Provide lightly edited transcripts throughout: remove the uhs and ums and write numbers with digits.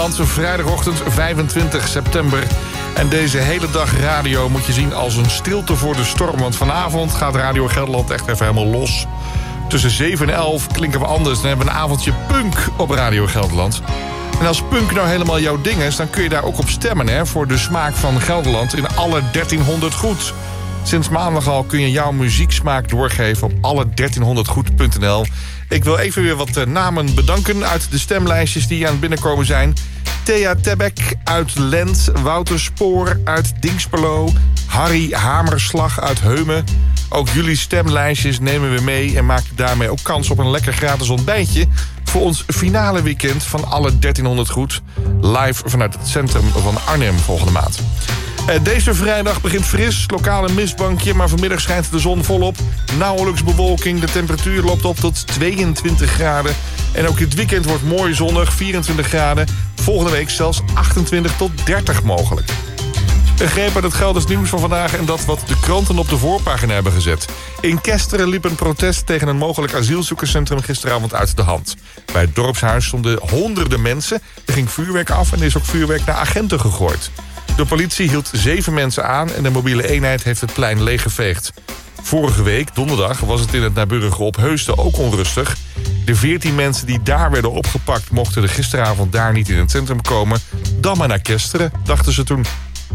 Gelderland, vrijdagochtend 25 september. En deze hele dag radio moet je zien als een stilte voor de storm. Want vanavond gaat Radio Gelderland echt even helemaal los. Tussen 7 en 11 klinken we anders. Dan hebben we een avondje punk op Radio Gelderland. En als punk nou helemaal jouw ding is, dan kun je daar ook op stemmen, hè, voor de smaak van Gelderland in alle 1300 goed. Sinds maandag al kun je jouw muzieksmaak doorgeven op alle1300goed.nl. Ik wil even weer wat namen bedanken uit de stemlijstjes die aan het binnenkomen zijn. Thea Tebek uit Lent, Wouter Spoor uit Dingsperlo, Harry Hamerslag uit Heumen. Ook jullie stemlijstjes nemen we mee en maken daarmee ook kans op een lekker gratis ontbijtje voor ons finale weekend van alle 1300 goed. Live vanuit het centrum van Arnhem volgende maand. Deze vrijdag begint fris, lokale mistbankje, maar vanmiddag schijnt de zon volop. Nauwelijks bewolking, de temperatuur loopt op tot 22 graden. En ook dit weekend wordt mooi zonnig, 24 graden. Volgende week zelfs 28 tot 30 mogelijk. Een greep uit het Gelders nieuws van vandaag en dat wat de kranten op de voorpagina hebben gezet. In Kesteren liep een protest tegen een mogelijk asielzoekerscentrum gisteravond uit de hand. Bij het dorpshuis stonden honderden mensen. Er ging vuurwerk af en er is ook vuurwerk naar agenten gegooid. De politie hield 7 mensen aan en de mobiele eenheid heeft het plein leeggeveegd. Vorige week, donderdag, was het in het naburige Opheusden ook onrustig. De 14 mensen die daar werden opgepakt mochten er gisteravond daar niet in het centrum komen. Dan maar naar Kesteren, dachten ze toen.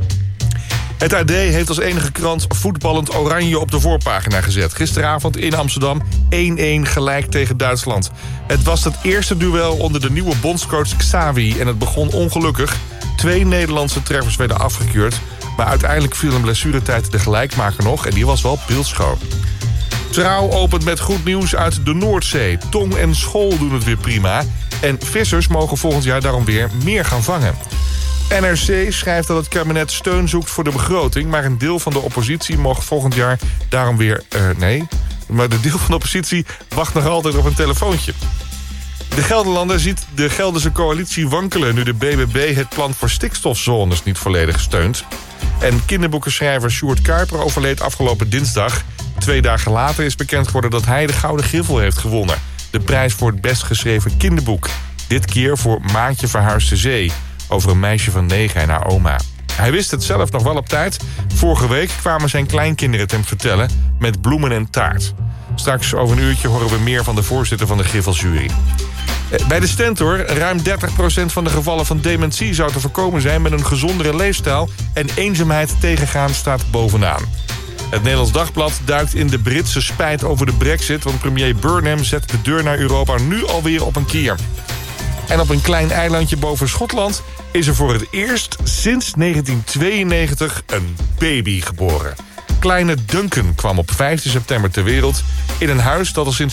Het AD heeft als enige krant voetballend Oranje op de voorpagina gezet. Gisteravond in Amsterdam 1-1 gelijk tegen Duitsland. Het was het eerste duel onder de nieuwe bondscoach Xavi en het begon ongelukkig. 2 Nederlandse treffers werden afgekeurd, maar uiteindelijk viel een blessuretijd de gelijkmaker nog en die was wel beeldschoon. Trouw opent met goed nieuws uit de Noordzee. Tong en School doen het weer prima en vissers mogen volgend jaar daarom weer meer gaan vangen. NRC schrijft dat het kabinet steun zoekt voor de begroting, maar een deel van de oppositie mag volgend jaar daarom weer... maar de deel van de oppositie wacht nog altijd op een telefoontje. De Gelderlander ziet de Gelderse coalitie wankelen nu de BBB het plan voor stikstofzones niet volledig steunt. En kinderboekenschrijver Sjoerd Kuiper overleed afgelopen dinsdag. 2 dagen later is bekend geworden dat hij de Gouden Griffel heeft gewonnen. De prijs voor het best geschreven kinderboek. Dit keer voor Maartje verhuist de zee. Over een meisje van 9 en haar oma. Hij wist het zelf nog wel op tijd. Vorige week kwamen zijn kleinkinderen het hem vertellen met bloemen en taart. Straks over een uurtje horen we meer van de voorzitter van de Griffeljury. Bij de Stentor, ruim 30% van de gevallen van dementie zou te voorkomen zijn met een gezondere leefstijl en eenzaamheid tegengaan staat bovenaan. Het Nederlands Dagblad duikt in de Britse spijt over de Brexit, want premier Burnham zet de deur naar Europa nu alweer op een kier. En op een klein eilandje boven Schotland is er voor het eerst sinds 1992 een baby geboren. Kleine Duncan kwam op 5 september ter wereld in een huis dat al sinds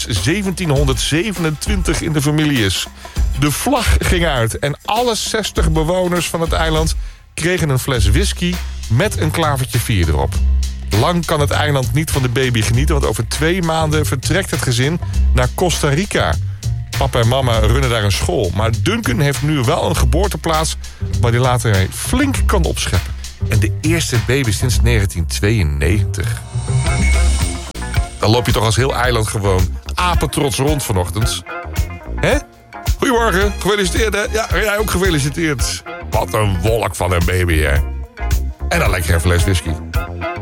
1727 in de familie is. De vlag ging uit en alle 60 bewoners van het eiland kregen een fles whisky met een klavertje 4 erop. Lang kan het eiland niet van de baby genieten, want over 2 maanden vertrekt het gezin naar Costa Rica. Papa en mama runnen daar een school, maar Duncan heeft nu wel een geboorteplaats waar hij later mee flink kan opscheppen. En de eerste baby sinds 1992. Dan loop je toch als heel eiland gewoon apetrots rond vanochtend. Hè? Goedemorgen, gefeliciteerd hè? Ja, jij ook gefeliciteerd. Wat een wolk van een baby hè. En dan lekker een fles whisky.